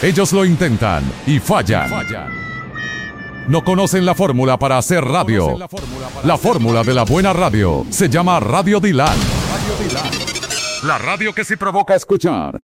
Ellos lo intentan y fallan. No conocen la fórmula para hacer radio. La fórmula de la buena radio se llama Radio Dylan. La radio que sí provoca escuchar.